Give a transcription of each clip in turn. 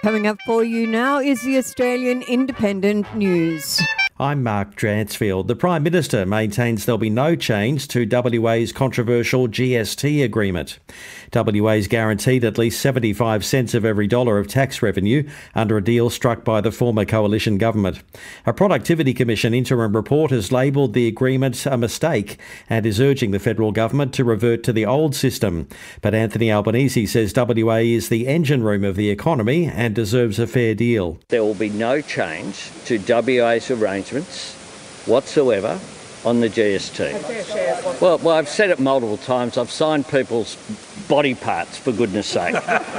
Coming up for you now is the Australian Independent News. I'm Mark Dransfield. The Prime Minister maintains there'll be no change to WA's controversial GST agreement. WA's guaranteed at least 75 cents of every dollar of tax revenue under a deal struck by the former coalition government. A Productivity Commission interim report has labelled the agreement a mistake and is urging the federal government to revert to the old system. But Anthony Albanese says WA is the engine room of the economy and deserves a fair deal. There will be no change to WA's arrangements whatsoever on the GST. Well, I've said it multiple times. I've signed people's body parts, for goodness sake.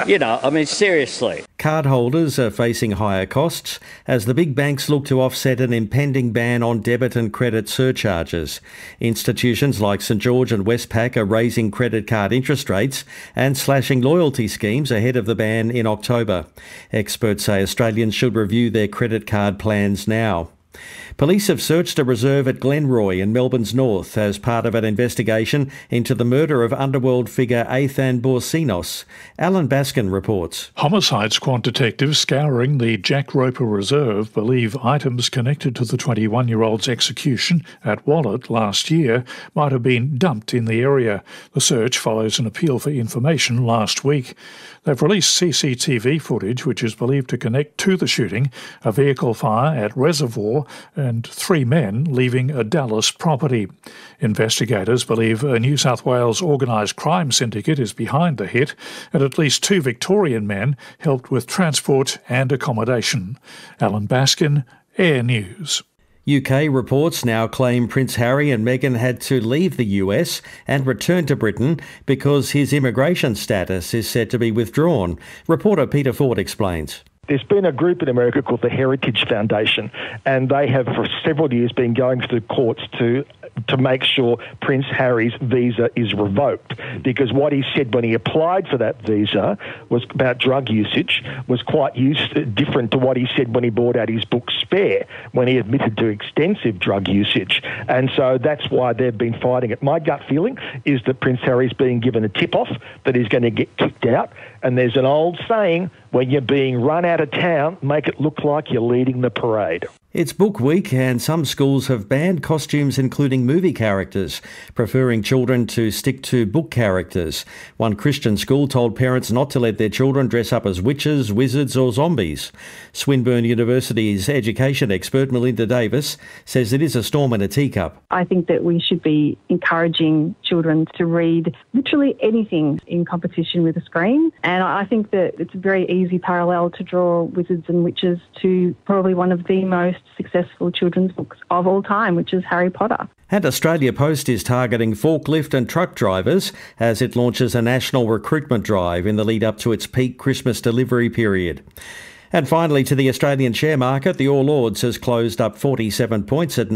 Seriously. Cardholders are facing higher costs as the big banks look to offset an impending ban on debit and credit surcharges. Institutions like St George and Westpac are raising credit card interest rates and slashing loyalty schemes ahead of the ban in October. Experts say Australians should review their credit card plans now. Police have searched a reserve at Glenroy in Melbourne's north as part of an investigation into the murder of underworld figure Ethan Borsinos. Alan Baskin reports. Homicide squad detectives scouring the Jack Roper Reserve believe items connected to the 21-year-old's execution at Wallet last year might have been dumped in the area. The search follows an appeal for information last week. They've released CCTV footage which is believed to connect to the shooting, a vehicle fire at Reservoir and 3 men leaving a Dallas property. Investigators believe a New South Wales organised crime syndicate is behind the hit, and at least 2 Victorian men helped with transport and accommodation. Alan Baskin, Air News. UK reports now claim Prince Harry and Meghan had to leave the US and return to Britain because his immigration status is set to be withdrawn. Reporter Peter Ford explains. There's been a group in America called the Heritage Foundation, and they have for several years been going to the courts to make sure Prince Harry's visa is revoked, because what he said when he applied for that visa was about drug usage was quite different to what he said when he brought out his book Spare, when he admitted to extensive drug usage. And so that's why they've been fighting it. My gut feeling is that Prince Harry's being given a tip-off that he's going to get kicked out. And there's an old saying, when you're being run out of town, make it look like you're leading the parade. It's book week and some schools have banned costumes including movie characters, preferring children to stick to book characters. One Christian school told parents not to let their children dress up as witches, wizards or zombies. Swinburne University's education expert Melinda Davis says it is a storm in a teacup. I think that we should be encouraging children to read literally anything in competition with a screen. And I think that it's a very easy parallel to draw Wizards and Witches to probably one of the most successful children's books of all time, which is Harry Potter. And Australia Post is targeting forklift and truck drivers as it launches a national recruitment drive in the lead up to its peak Christmas delivery period. And finally, to the Australian share market, the All Ords has closed up 47 points at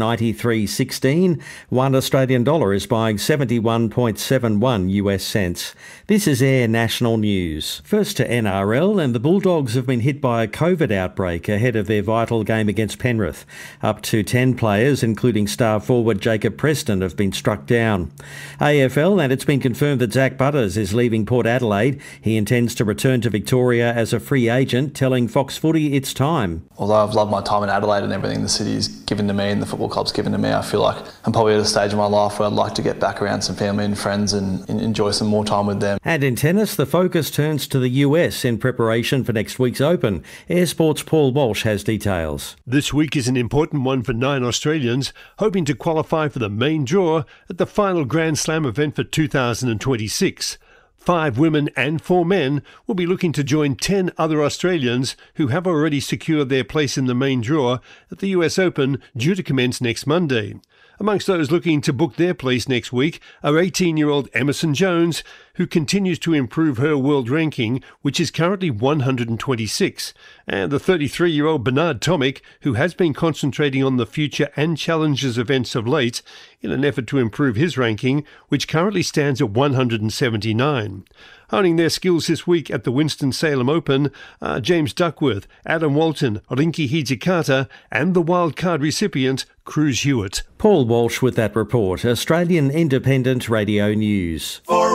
93.16. One Australian dollar is buying 71.71 US cents. This is Air National News. First to NRL, and the Bulldogs have been hit by a COVID outbreak ahead of their vital game against Penrith. Up to 10 players, including star forward Jacob Preston, have been struck down. AFL, and it's been confirmed that Zach Butters is leaving Port Adelaide. He intends to return to Victoria as a free agent, telling Fox Footy it's time. Although I've loved my time in Adelaide and everything the city's given to me and the football club's given to me, I feel like I'm probably at a stage in my life where I'd like to get back around some family and friends and enjoy some more time with them. And in tennis, the focus turns to the US in preparation for next week's Open. Air Sports' Paul Walsh has details. This week is an important one for 9 Australians hoping to qualify for the main draw at the final Grand Slam event for 2026. 5 women and 4 men will be looking to join 10 other Australians who have already secured their place in the main draw at the US Open, due to commence next Monday. Amongst those looking to book their place next week are 18-year-old Emerson Jones, who continues to improve her world ranking, which is currently 126, and the 33-year-old Bernard Tomic, who has been concentrating on the future and challenges events of late in an effort to improve his ranking, which currently stands at 179. Honing their skills this week at the Winston-Salem Open are James Duckworth, Adam Walton, Rinky Hijikata and the wildcard recipient Cruz Hewitt. Paul Walsh with that report. Australian Independent Radio News.